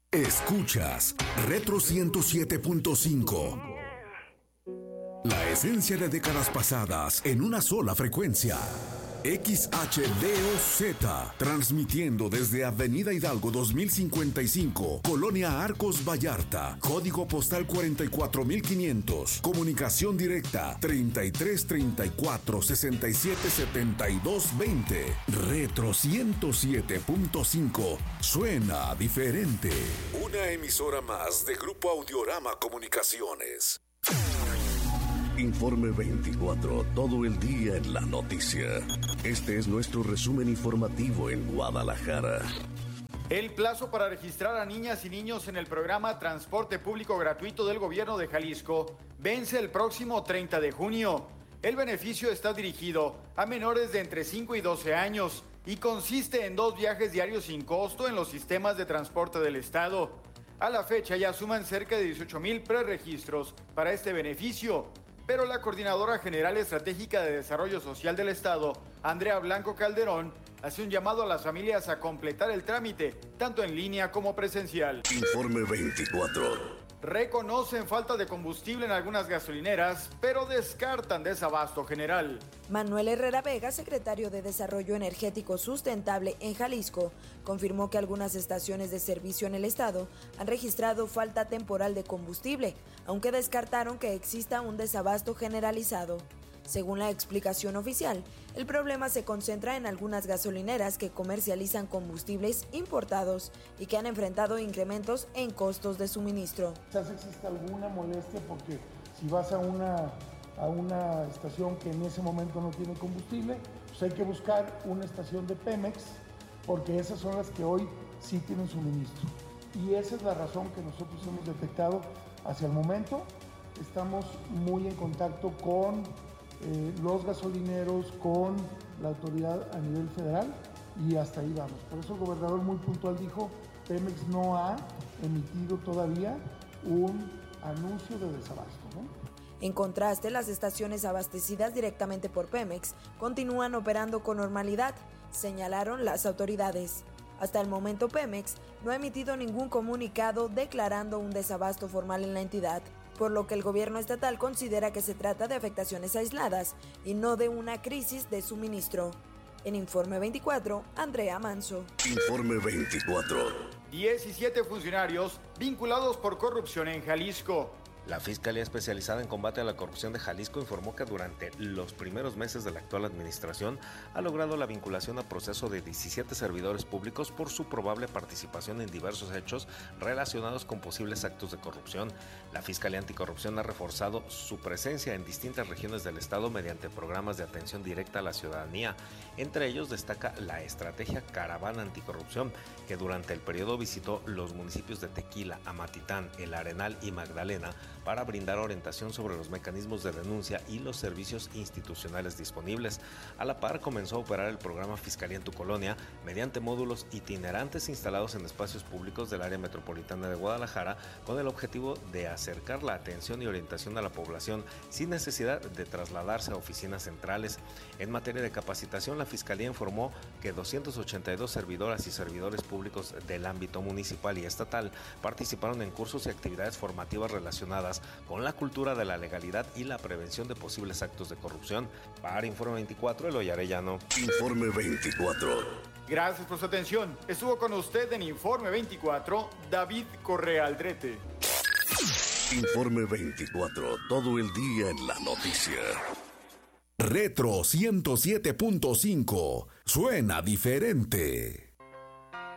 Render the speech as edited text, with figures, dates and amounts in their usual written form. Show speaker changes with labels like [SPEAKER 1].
[SPEAKER 1] Escuchas Retro 107.5. La esencia de décadas pasadas en una sola frecuencia. XHDOZ, transmitiendo desde Avenida Hidalgo 2055, Colonia Arcos Vallarta, código postal 44500, comunicación directa 33 34 67 72 20. Retro 107.5, suena diferente. Una emisora más de Grupo Audiorama Comunicaciones.
[SPEAKER 2] Informe 24, todo el día en la noticia. Este es nuestro resumen informativo en Guadalajara.
[SPEAKER 3] El plazo para registrar a niñas y niños en el programa Transporte Público Gratuito del Gobierno de Jalisco vence el próximo 30 de junio. El beneficio está dirigido a menores de entre 5 y 12 años y consiste en 2 viajes diarios sin costo en los sistemas de transporte del Estado. A la fecha ya suman cerca de 18,000 preregistros para este beneficio. Pero la Coordinadora General Estratégica de Desarrollo Social del Estado, Andrea Blanco Calderón, hace un llamado a las familias a completar el trámite, tanto en línea como presencial.
[SPEAKER 2] Informe 24.
[SPEAKER 3] Reconocen falta de combustible en algunas gasolineras, pero descartan desabasto general.
[SPEAKER 4] Manuel Herrera Vega, secretario de Desarrollo Energético Sustentable en Jalisco, confirmó que algunas estaciones de servicio en el estado han registrado falta temporal de combustible, aunque descartaron que exista un desabasto generalizado. Según la explicación oficial, el problema se concentra en algunas gasolineras que comercializan combustibles importados y que han enfrentado incrementos en costos de suministro.
[SPEAKER 5] Quizás existe alguna molestia porque si vas a una estación que en ese momento no tiene combustible, pues hay que buscar una estación de Pemex porque esas son las que hoy sí tienen suministro. Y esa es la razón que nosotros hemos detectado hacia el momento. Estamos muy en contacto con los gasolineros, con la autoridad a nivel federal y hasta ahí vamos. Por eso el gobernador muy puntual dijo, Pemex no ha emitido todavía un anuncio de desabasto, ¿no?
[SPEAKER 4] En contraste, las estaciones abastecidas directamente por Pemex continúan operando con normalidad, señalaron las autoridades. Hasta el momento Pemex no ha emitido ningún comunicado declarando un desabasto formal en la entidad, por lo que el gobierno estatal considera que se trata de afectaciones aisladas y no de una crisis de suministro. En Informe 24, Andrea Manso.
[SPEAKER 2] Informe 24.
[SPEAKER 3] 17 funcionarios vinculados por corrupción en Jalisco.
[SPEAKER 6] La Fiscalía Especializada en Combate a la Corrupción de Jalisco informó que durante los primeros meses de la actual administración ha logrado la vinculación a proceso de 17 servidores públicos por su probable participación en diversos hechos relacionados con posibles actos de corrupción. La Fiscalía Anticorrupción ha reforzado su presencia en distintas regiones del estado mediante programas de atención directa a la ciudadanía. Entre ellos destaca la estrategia Caravana Anticorrupción, que durante el periodo visitó los municipios de Tequila, Amatitán, El Arenal y Magdalena para brindar orientación sobre los mecanismos de denuncia y los servicios institucionales disponibles. A la par comenzó a operar el programa Fiscalía en tu Colonia mediante módulos itinerantes instalados en espacios públicos del área metropolitana de Guadalajara con el objetivo de acercar la atención y orientación a la población sin necesidad de trasladarse a oficinas centrales. En materia de capacitación, la Fiscalía informó que 282 servidoras y servidores públicos del ámbito municipal y estatal participaron en cursos y actividades formativas relacionadas con la cultura de la legalidad y la prevención de posibles actos de corrupción. Para Informe 24, Eloy Arellano.
[SPEAKER 2] Informe 24.
[SPEAKER 3] Gracias por su atención. Estuvo con usted en Informe 24, David Correa Aldrete.
[SPEAKER 2] Informe 24, todo el día en la noticia.
[SPEAKER 1] Retro 107.5, suena diferente.